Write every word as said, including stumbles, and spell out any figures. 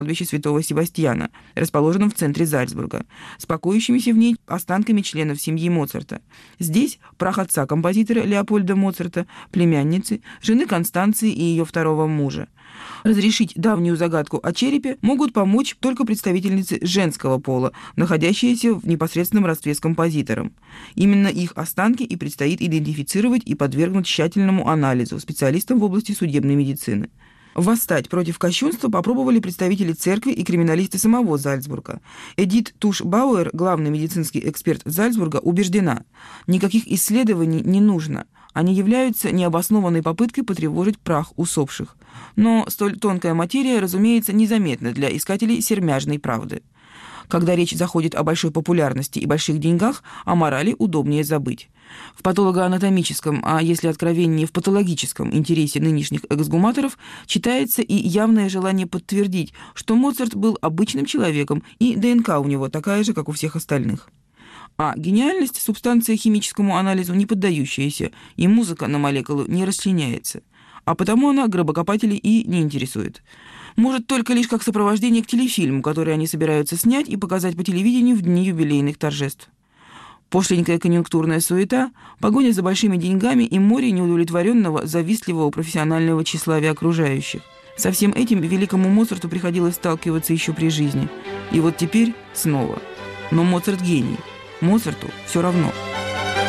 кладбище святого Себастьяна, расположенном в центре Зальцбурга, с покоящимися в ней останками членов семьи Моцарта. Здесь прах отца композитора Леопольда Моцарта, племянницы, жены Констанции и ее второго мужа. Разрешить давнюю загадку о черепе могут помочь только представительницы женского пола, находящиеся в непосредственном родстве с композитором. Именно их останки и предстоит идентифицировать и подвергнуть тщательному анализу специалистам в области судебной медицины. Восстать против кощунства попробовали представители церкви и криминалисты самого Зальцбурга. Эдит Туш-Бауэр, главный медицинский эксперт Зальцбурга, убеждена: никаких исследований не нужно. Они являются необоснованной попыткой потревожить прах усопших. Но столь тонкая материя, разумеется, незаметна для искателей сермяжной правды. Когда речь заходит о большой популярности и больших деньгах, о морали удобнее забыть. В патологоанатомическом, а если откровеннее, в патологическом интересе нынешних эксгуматоров читается и явное желание подтвердить, что Моцарт был обычным человеком, и ДНК у него такая же, как у всех остальных. А гениальность – субстанция химическому анализу не поддающаяся, и музыка на молекулы не расчленяется. А потому она гробокопателей и не интересует. Может, только лишь как сопровождение к телефильму, который они собираются снять и показать по телевидению в дни юбилейных торжеств. Пошленькая конъюнктурная суета, погоня за большими деньгами и море неудовлетворенного, завистливого профессионального тщеславия окружающих. Со всем этим великому Моцарту приходилось сталкиваться еще при жизни. И вот теперь снова. Но Моцарт гений. Моцарту все равно.